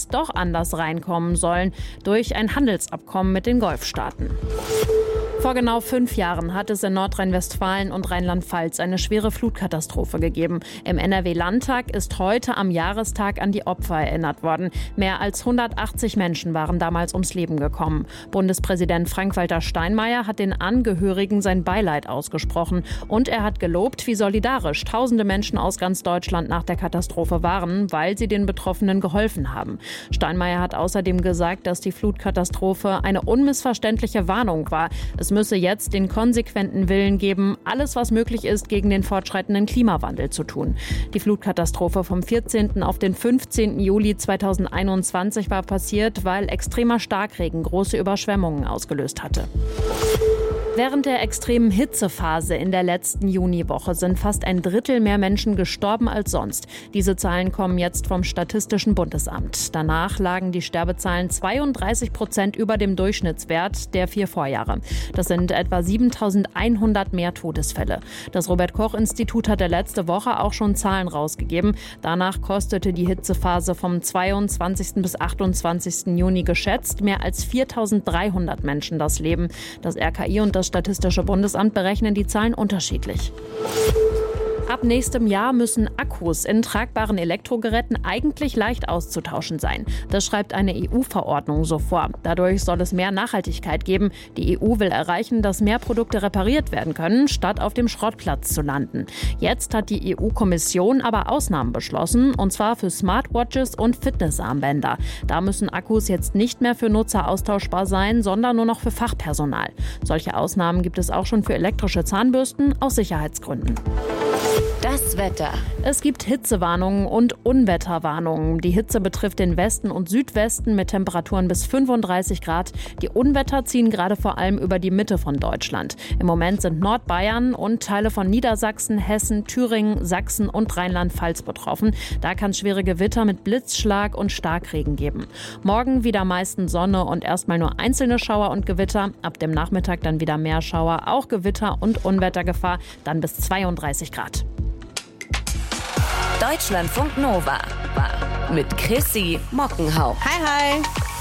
Gas doch anders reinkommen sollen durch ein Handelsabkommen mit den Golfstaaten. Vor genau 5 Jahren hat es in Nordrhein-Westfalen und Rheinland-Pfalz eine schwere Flutkatastrophe gegeben. Im NRW-Landtag ist heute am Jahrestag an die Opfer erinnert worden. Mehr als 180 Menschen waren damals ums Leben gekommen. Bundespräsident Frank-Walter Steinmeier hat den Angehörigen sein Beileid ausgesprochen. Und er hat gelobt, wie solidarisch tausende Menschen aus ganz Deutschland nach der Katastrophe waren, weil sie den Betroffenen geholfen haben. Steinmeier hat außerdem gesagt, dass die Flutkatastrophe eine unmissverständliche Warnung war. Es müsse jetzt den konsequenten Willen geben, alles, was möglich ist, gegen den fortschreitenden Klimawandel zu tun. Die Flutkatastrophe vom 14. auf den 15. Juli 2021 war passiert, weil extremer Starkregen große Überschwemmungen ausgelöst hatte. Während der extremen Hitzephase in der letzten Juniwoche sind fast 1/3 mehr Menschen gestorben als sonst. Diese Zahlen kommen jetzt vom Statistischen Bundesamt. Danach lagen die Sterbezahlen 32% über dem Durchschnittswert der 4 Vorjahre. Das sind etwa 7.100 mehr Todesfälle. Das Robert-Koch-Institut hatte letzte Woche auch schon Zahlen rausgegeben. Danach kostete die Hitzephase vom 22. bis 28. Juni geschätzt mehr als 4.300 Menschen das Leben. Das RKI und das Statistische Bundesamt berechnen die Zahlen unterschiedlich. Ab nächstem Jahr müssen Akkus in tragbaren Elektrogeräten eigentlich leicht auszutauschen sein. Das schreibt eine EU-Verordnung so vor. Dadurch soll es mehr Nachhaltigkeit geben. Die EU will erreichen, dass mehr Produkte repariert werden können, statt auf dem Schrottplatz zu landen. Jetzt hat die EU-Kommission aber Ausnahmen beschlossen, und zwar für Smartwatches und Fitnessarmbänder. Da müssen Akkus jetzt nicht mehr für Nutzer austauschbar sein, sondern nur noch für Fachpersonal. Solche Ausnahmen gibt es auch schon für elektrische Zahnbürsten aus Sicherheitsgründen. Das Wetter. Es gibt Hitzewarnungen und Unwetterwarnungen. Die Hitze betrifft den Westen und Südwesten mit Temperaturen bis 35 Grad. Die Unwetter ziehen gerade vor allem über die Mitte von Deutschland. Im Moment sind Nordbayern und Teile von Niedersachsen, Hessen, Thüringen, Sachsen und Rheinland-Pfalz betroffen. Da kann es schwere Gewitter mit Blitzschlag und Starkregen geben. Morgen wieder meistens Sonne und erstmal nur einzelne Schauer und Gewitter. Ab dem Nachmittag dann wieder mehr Schauer, auch Gewitter und Unwettergefahr, dann bis 32 Grad. Deutschlandfunk Nova mit Chrissy Mockenhaupt. Hi.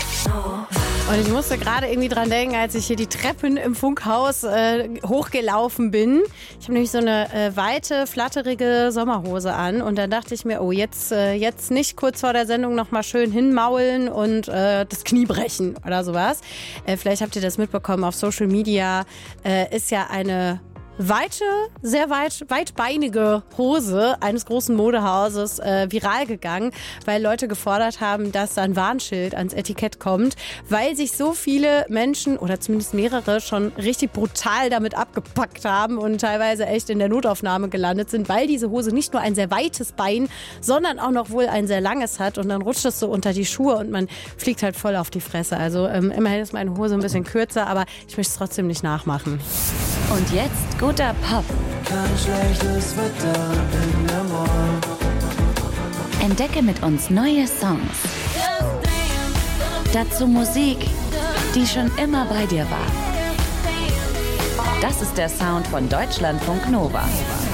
Und ich musste gerade irgendwie dran denken, als ich hier die Treppen im Funkhaus hochgelaufen bin. Ich habe nämlich so eine weite, flatterige Sommerhose an. Und dann dachte ich mir, oh, jetzt nicht kurz vor der Sendung nochmal schön hinmaulen und das Knie brechen oder sowas. Vielleicht habt ihr das mitbekommen, auf Social Media ist ja eine sehr weitbeinige Hose eines großen Modehauses viral gegangen, weil Leute gefordert haben, dass da ein Warnschild ans Etikett kommt, weil sich so viele Menschen oder zumindest mehrere schon richtig brutal damit abgepackt haben und teilweise echt in der Notaufnahme gelandet sind, weil diese Hose nicht nur ein sehr weites Bein, sondern auch noch wohl ein sehr langes hat und dann rutscht es so unter die Schuhe und man fliegt halt voll auf die Fresse. Also immerhin ist meine Hose ein bisschen kürzer, aber ich möchte es trotzdem nicht nachmachen. Und jetzt guter Pop. Kein schlechtes Wetter in der Mall. Entdecke mit uns neue Songs. Dazu Musik, die schon immer bei dir war. Das ist der Sound von Deutschlandfunk Nova.